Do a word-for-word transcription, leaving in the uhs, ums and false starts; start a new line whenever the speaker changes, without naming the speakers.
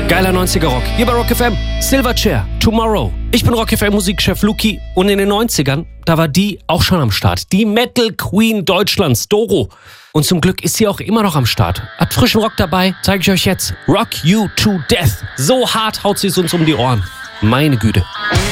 Geiler neunziger Rock. Hier bei Rock F M. Silverchair, Tomorrow. Ich bin Rock F M Musikchef Luki und in den neunzigern, da war die auch schon am Start. Die Metal Queen Deutschlands, Doro. Und zum Glück ist sie auch immer noch am Start. Hat frischen Rock dabei, zeige ich euch jetzt. Rock You to Death. So hart haut sie es uns um die Ohren. Meine Güte.